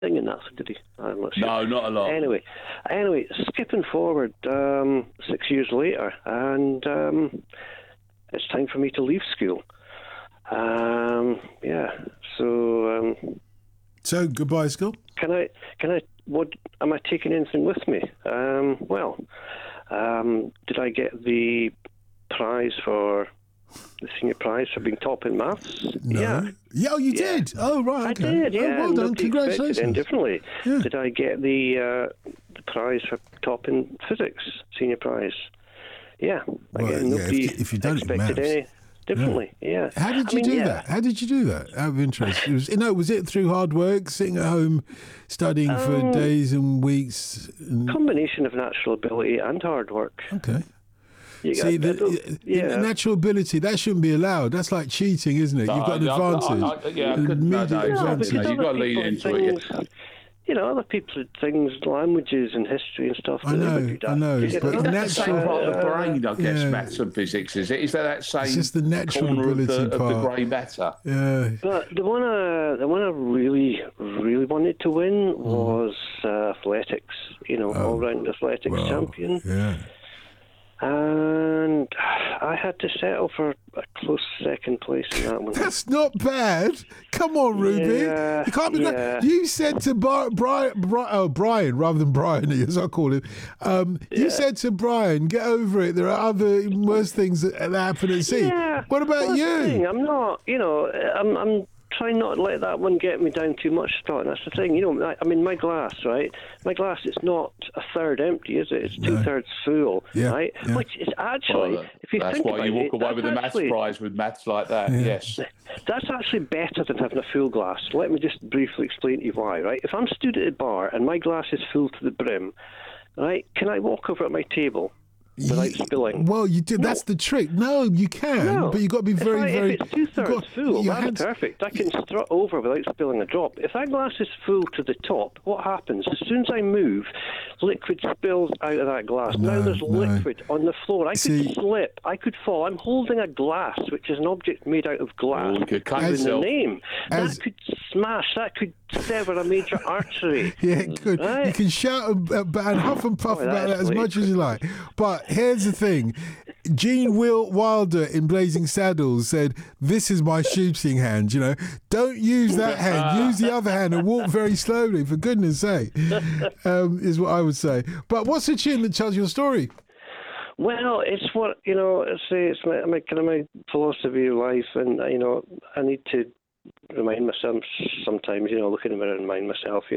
singing that, did he? I'm not sure. No, not a lot. Anyway, skipping forward 6 years later, and it's time for me to leave school. So goodbye, school. Can I? What am I taking anything with me? Did I get the senior prize for being top in maths? No. Yeah, you did. Oh, right. Okay. I did. Yeah. Oh, well done. Congratulations. Differently. Yeah. Did I get the prize for top in physics? Senior prize. Yeah. If you done it in maths. Any differently. Yeah. How did you do that? How did you do that? Out of interest, was it through hard work, sitting at home, studying for days and weeks? Combination of natural ability and hard work. Okay. The natural ability, that shouldn't be allowed. That's like cheating, isn't it? You've got an advantage. You've got to lean into it. Other people had things, languages and history and stuff. I know. But the natural part of the brain, I guess, maths and physics, is it? Is that same it's just the natural ability of the grey matter? Yeah. But the one I really, really wanted to win was athletics. All-round athletics champion. Yeah. And I had to settle for a close second place in that one. That's not bad. Come on, Ruby. Yeah, you can't be that. You said to Brian, rather than Brian, as I call him, you said to Brian, get over it. There are other worse things that happen at sea. Yeah. What about you? I'm not, I'm trying not to let that one get me down too much, Scott. That's the thing. My glass, right? My glass, it's not a third empty, is it? It's 2/3 full, right? Yeah. Which is actually, if you think about it... That's why you walk away with a maths prize with maths like that, yes. That's actually better than having a full glass. Let me just briefly explain to you why, right? If I'm stood at a bar and my glass is full to the brim, right, can I walk over at my table without spilling? Well, you do. No. That's the trick. No, you can, but you've got to be very... If it's 2/3 full, that's perfect. I can strut over without spilling a drop. If that glass is full to the top, what happens? As soon as I move, liquid spills out of that glass. Now there's liquid on the floor. I could slip. I could fall. I'm holding a glass, which is an object made out of glass. You could cut yourself. That could smash. That could sever a major artery. Yeah, it could. Right? You can shout and huff and puff about that as much as you like. But here's the thing. Gene Wilder in Blazing Saddles said, "This is my shooting hand, Don't use that hand. Use the other hand and walk very slowly, for goodness sake," is what I would say. But what's the tune that tells your story? Well, it's what, it's my philosophy of life, and, I need to remind myself sometimes, look in the mirror and remind myself,